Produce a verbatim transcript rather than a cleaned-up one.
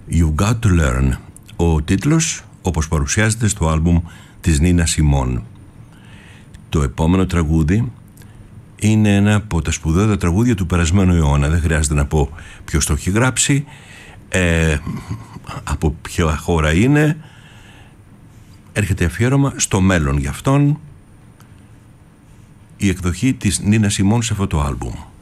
You Got To Learn, ο τίτλος όπως παρουσιάζεται στο άλμπουμ της Νίνα Σιμών. Το επόμενο τραγούδι είναι ένα από τα σπουδαία τραγούδια του περασμένου αιώνα. Δεν χρειάζεται να πω ποιος το έχει γράψει, ε, από ποια χώρα είναι. Έρχεται αφιέρωμα στο μέλλον για αυτόν, η εκδοχή της Νίνα Σιμών σε αυτό το άλμπουμ.